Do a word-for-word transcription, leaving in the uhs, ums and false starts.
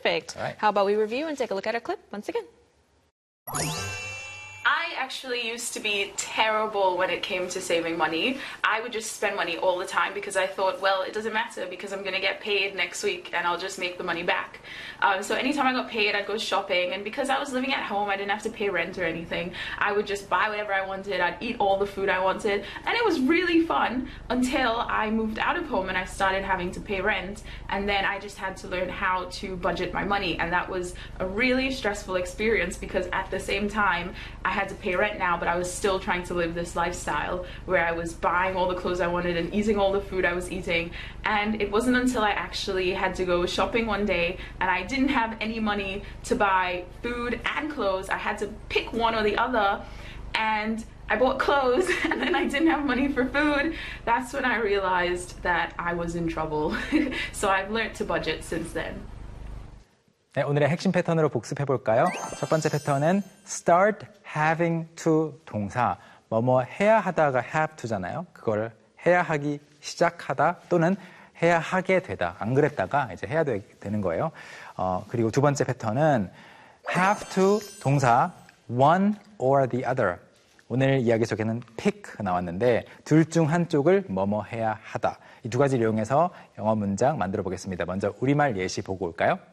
Perfect. All right. How about we review and take a look at our clip once again? I actually used to be terrible when it came to saving money. I would just spend money all the time because I thought, well, it doesn't matter because I'm going to get paid next week and I'll just make the money back. Um, so anytime I got paid, I'd go shopping, and because I was living at home, I didn't have to pay rent or anything. I would just buy whatever I wanted. I'd eat all the food I wanted, and it was really fun until I moved out of home and I started having to pay rent, and then I just had to learn how to budget my money, and that was a really stressful experience because at the same time I had to pay rent now, but I was still trying to live this lifestyle where I was buying all the clothes I wanted and eating all the food I was eating. And it wasn't until I actually had to go shopping one day and I didn't have any money to buy food and clothes. I had to pick one or the other, and I bought clothes and then I didn't have money for food. That's when I realized that I was in trouble. So I've learned to budget since then. 네, 오늘의 핵심 패턴으로 복습해 볼까요? 첫 번째 패턴은 start having to 동사, 뭐뭐 해야 하다가 have to잖아요. 그걸 해야 하기 시작하다 또는 해야 하게 되다. 안 그랬다가 이제 해야 되, 되는 거예요. 어, 그리고 두 번째 패턴은 have to 동사 one or the other. 오늘 이야기 속에는 pick 나왔는데 둘 중 한쪽을 뭐뭐 해야 하다. 이 두 가지를 이용해서 영어 문장 만들어 보겠습니다. 먼저 우리말 예시 보고 올까요?